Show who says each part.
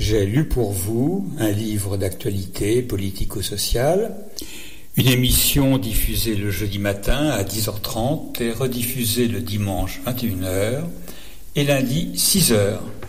Speaker 1: j'ai lu pour vous un livre d'actualité politico-sociale, une émission diffusée le jeudi matin à 10h30 et rediffusée le dimanche 21h et lundi 6h.